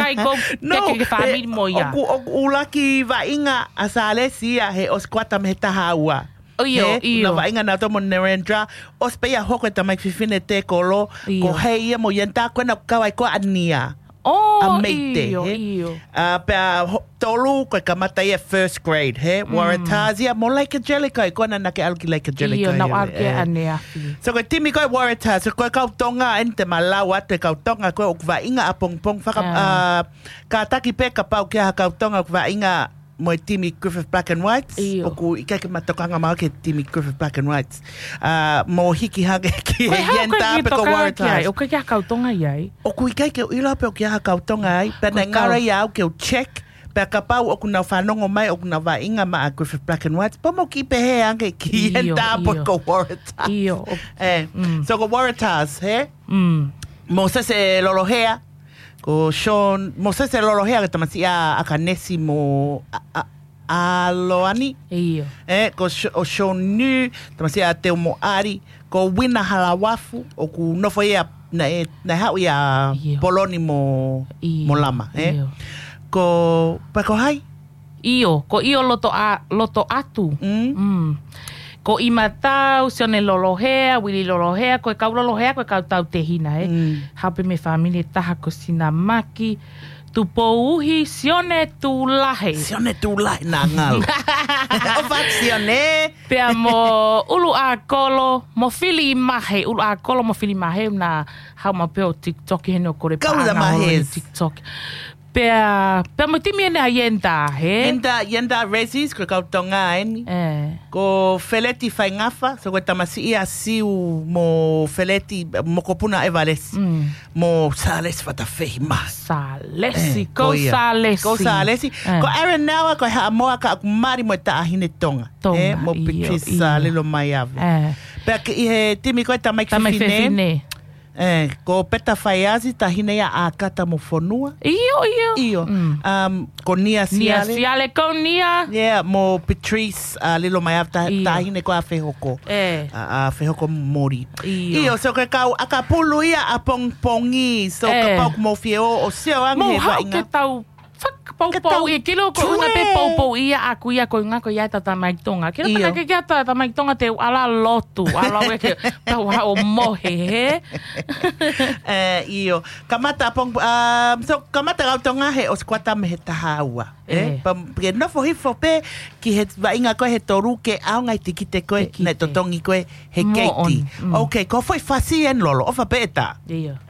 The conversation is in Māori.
kai ko ke family mo ia. O ulaki va inga asalesia he oskwata me tahaua. Iyo. Na va inga na tomo Narendra ospea hoko tamai fifine te kolo ko hei mo yenta ko na kawai ko ania. Iyo. Pea tolu ko kamata ia first grade, he? Waratahs, mo like Angelica, ko na nake alki like Angelica. Iyo, na alki anea. So ko timi ko Waratahs, ko kautonga ente malawa te kautonga ko ukva inga apongpong ka taki pe ka pau kia kautonga ukva inga mo timi Griffith Black and Whites. Oku ika ke matokanga mau ke timi Griffith Black and Whites. Mo hiki hage ki yenta pe ko Waratahs. O kia kautonga iai. Oku ika ke ila pe o kia kautonga ai. Pena ngara iau ke o check. Pea ka pau oku na whanongo mai oku na wa inga ma a Griffith Black and Whites. Pomo ki pehe ange ki yenta pe ko Waratahs. Iyo. So ko Waratahs, he? Mo sese lolohea. Ko Sean, mo se lolohea ke tamasi a kanesi mo aloani. Iyo. Ko o Sean nu, tamasi a teo mo ari. Ko wina halawafu, o ku nofo ia na hau ia poloni mo lama. Iyo. Ko pako hai? Iyo, ko iyo loto atu. Ko imatau, sione lolohea, wili lolohea, ko kau lolohea, ko kau tau te hina, Hape me family taha ko sina maki, tu pouhi, sione tu lahe. Sione tu lahe na ngal. O fat sione. Pea mo ulu a kolo, mo fili mahe, ulu a kolo mo fili mahe, na hau ma peo TikTok heno kore paanga holo TikTok. Pea mo timi ene a yenda, he? Yenda resis, ko kau tonga eni. Ko feleti fai ngafa, so ko tamasi ia siu mo feleti, mo kopuna evales. Mo sales fatafehi mas. Salesi, ko salesi. Ko salesi. Ko Aaron Nawa, ko haamoa ka akumari mo ta ahine tonga. Mo Patrice lelo mai ave. Pea ke ihe timi ko tamai fifine. Ko peta faiazi tahine ia a kata mo fonua. Iyo. Ko Nia Siale. Nia Siale ko Nia. Yeah, mo Patrice lilo mai ava tahine ko a whehoko. A whehoko mori. Iyo, so ka kau akapulu ia a pongpongi. So ka pau mo whio o seo ange wa inga. Mo hau ke tau Poupou ia kilo ko una pe poupou ia aku ia ko nga ko ia tata mai tonga. Kilo pena ke kia tata mai tonga te ala lotu. Ala we ke tau o mohe he. Iyo. Kamata pong so kamata kau tonga he os kwata me he tahaua. Porque no fo hifo pe ki he va inga ko he toru ke au ngai tikite ko na totongi ko he keiti. Okay, ko foi fasi en lolo. Ofa peta. Iyo.